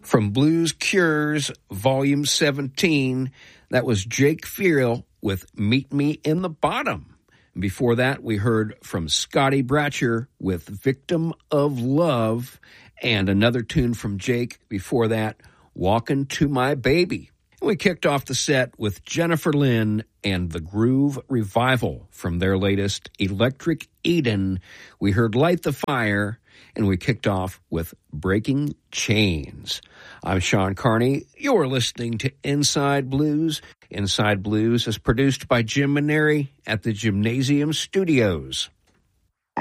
From Blues Cures, Volume 17, that was Jake Fierl with Meet Me in the Bottom. Before that, we heard from Scotty Bratcher with Victim of Love, and another tune from Jake before that, Walkin' to My Baby. And we kicked off the set with Jennifer Lynn and the Groove Revival from their latest Electric Eden. We heard Light the Fire, and we kicked off with Breaking Chains. I'm Sean Carney. You're listening to Inside Blues. Inside Blues is produced by Jim Maneri at the Gymnasium Studios.